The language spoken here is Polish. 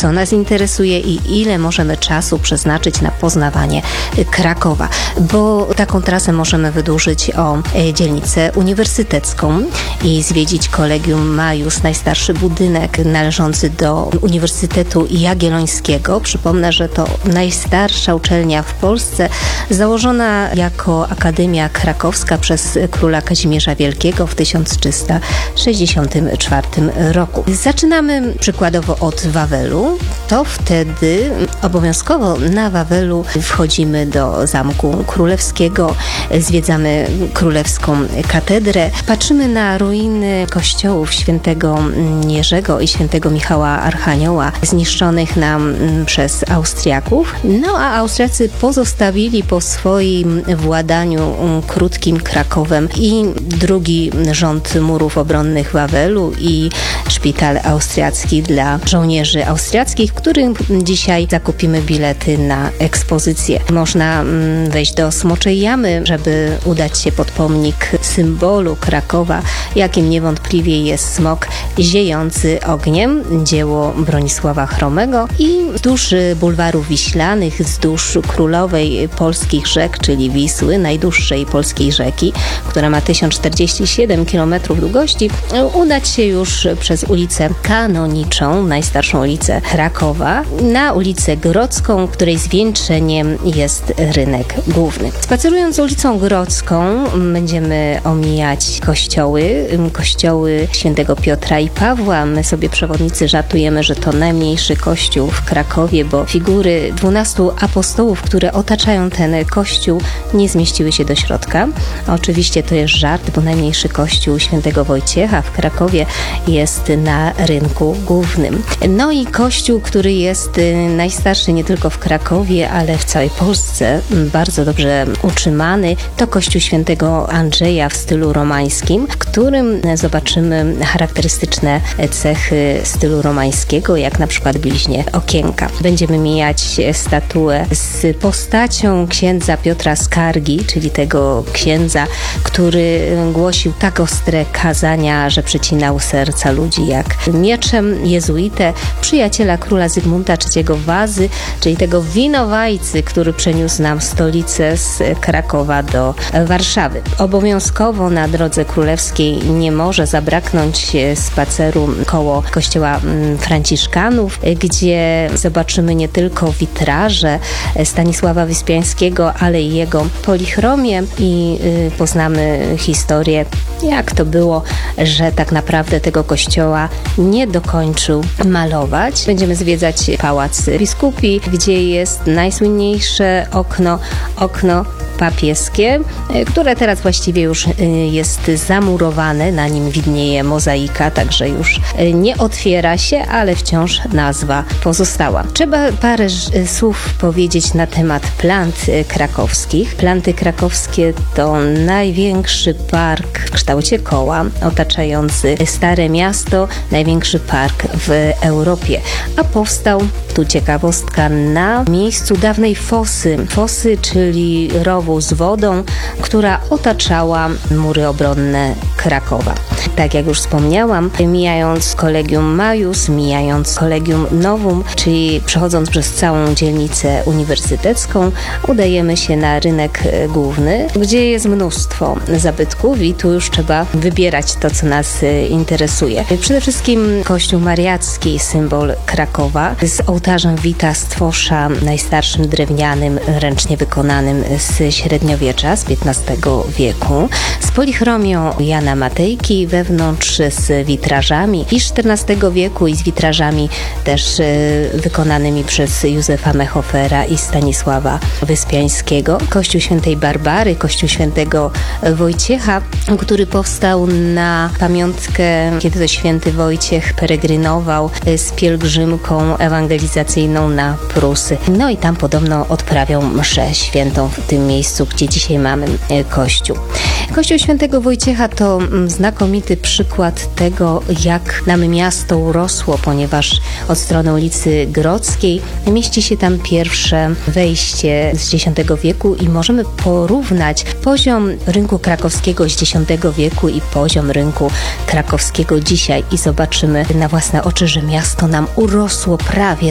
co nas interesuje i ile możemy czasu przeznaczyć na poznawanie Krakowa, bo taką trasę możemy wydłużyć o dzielnicę uniwersytecką i zwiedzić Collegium Maius, najstarszy budynek należący do Uniwersytetu Jagiellońskiego. Przypomnę, że to najstarsza uczelnia w Polsce, założona jako Akademia Krakowska przez króla Kazimierza Wielkiego w 1364 roku. Zaczynamy przykładowo od Wawelu. To wtedy obowiązkowo na Wawelu wchodzimy do Zamku Królewskiego, zwiedzamy Królewską Katedrę, patrzymy na ruiny kościołów świętego Jerzego i świętego Michała Archanioła zniszczonych nam przez Austriaków. No a Austriacy pozostawili po swoim władaniu krótkim Krakowem i drugi rząd murów obronnych Wawelu i szpital austriacki dla żołnierzy austriackich, w którym dzisiaj zakupimy bilety na ekspozycję. Można wejść do Smoczej Jamy, żeby udać się pod pomnik symbolu Krakowa, jakim niewątpliwie jest smok ziejący ogniem, dzieło Bronisława Chromego, i wzdłuż bulwarów wiślanych, wzdłuż królowej polskich rzek, czyli Wisły, najdłuższej polskiej rzeki, która ma 1047 km długości, udać się już przez ulicę Kanoniczą, najstarszą ulicę Krakowa, na ulicę Grodzką, której zwieńczeniem jest rynek główny. Spacerując ulicą Grodzką będziemy omijać kościoły świętego Piotra i Pawła. My sobie przewodnicy żartujemy, że to najmniejszy kościół w Krakowie, bo figury 12 apostołów, które otaczają ten kościół, nie zmieściły się do środka. Oczywiście to jest żart, bo najmniejszy kościół świętego Wojciecha w Krakowie jest na rynku głównym. No i kościół, który jest najstarszy nie tylko w Krakowie, ale w całej Polsce, bardzo dobrze utrzymany, to kościół świętego Andrzeja w stylu romańskim, w którym zobaczymy charakterystyczne cechy stylu romańskiego, jak na przykład bliźnie okienka. Będziemy mijać statuę z postacią księdza Piotra Skargi, czyli tego księdza, który głosił tak ostre kazania, że przecinał serca ludzi jak mieczem, jezuitę, przyjaciela króla Zygmunta III Wazy, czyli tego winowajcy, który przeniósł nam stolicę z Krakowa do Warszawy. Obowiązkowo na drodze królewskiej nie może zabraknąć spaceru koło kościoła Franciszkanów, gdzie zobaczymy nie tylko witraże Stanisława Wyspiańskiego, ale i jego polichromię i poznamy historię, jak to było, że tak naprawdę tego kościoła nie dokończył malować. Będziemy zwiedzać Pałac Biskupi, gdzie jest najsłynniejsze okno papieskie, które teraz właściwie już jest zamurowane, na nim widnieje mozaika, także już nie otwiera się, ale wciąż nazwa pozostała. Trzeba parę słów powiedzieć na temat plant krakowskich. Planty krakowskie to największy park w kształcie koła, otaczający Stare Miasto, największy park w Europie, a powstał, tu ciekawostka, na miejscu dawnej fosy, czyli rowu z wodą, która otaczała mury obronne Krakowa. Tak jak już wspomniałam, mijając Collegium Maius, mijając Collegium Novum, czyli przechodząc przez całą dzielnicę uniwersytecką, udajemy się na rynek główny, gdzie jest mnóstwo zabytków i tu już trzeba wybierać to, co nas interesuje. Przede wszystkim Kościół Mariacki, symbol Krakowa, z ołtarzem Wita Stwosza, najstarszym drewnianym, ręcznie wykonanym z średniowiecza, z XV wieku, z polichromią Jana Matejki wewnątrz, z witrażami i XIV wieku i z witrażami też wykonanymi przez Józefa Mechofera i Stanisława Wyspiańskiego. Kościół Świętej Barbary, Kościół Świętego Wojciecha, który powstał na pamiątkę, kiedy to święty Wojciech peregrynował z pielgrzymką ewangelizacyjną na Prusy. No i tam podobno odprawiał mszę świętą w tym miejscu, gdzie dzisiaj mamy kościół. Kościół Świętego Wojciecha to znakomity przykład tego, jak nam miasto urosło, ponieważ od strony ulicy Grodzkiej mieści się tam pierwsze wejście z X wieku i możemy porównać poziom rynku krakowskiego z X wieku i poziom rynku krakowskiego dzisiaj i zobaczymy na własne oczy, że miasto nam urosło prawie